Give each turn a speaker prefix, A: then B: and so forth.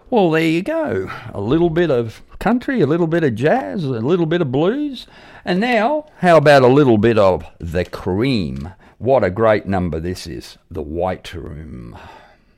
A: Well, there you go. A little bit of country, a little bit of jazz, a little bit of blues. And now, how about a little bit of The Cream? What a great number this is, The White Room.